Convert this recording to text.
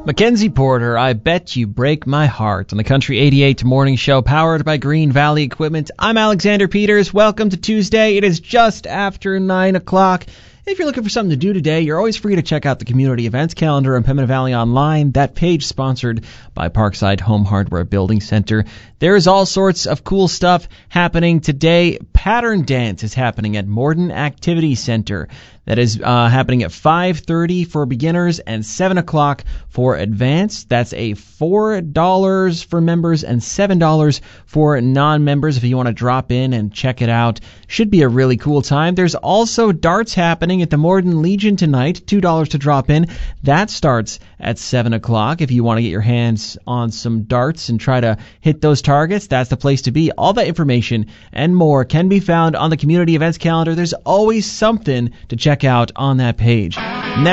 Mackenzie Porter, I Bet You Break My Heart on the Country 88 Morning Show powered by Green Valley Equipment. I'm Alexander Peters. Welcome to Tuesday. It is just after 9 o'clock. If you're looking for something to do today, you're always free to check out the community events calendar on Pembina Valley Online. That page sponsored by Parkside Home Hardware Building Center. There's all sorts of cool stuff happening today. Pattern Dance is happening at Morden Activity Center. That is happening at 5:30 for beginners and 7 o'clock for advanced. That's a $4 for members and $7 for non-members if you want to drop in and check it out. Should be a really cool time. There's also darts happening at the Morden Legion tonight, $2 to drop in. That starts at 7 o'clock. If you want to get your hands on some darts and try to hit those targets, that's the place to be. All that information and more can be found on the community events calendar. There's always something to check out on that page. Next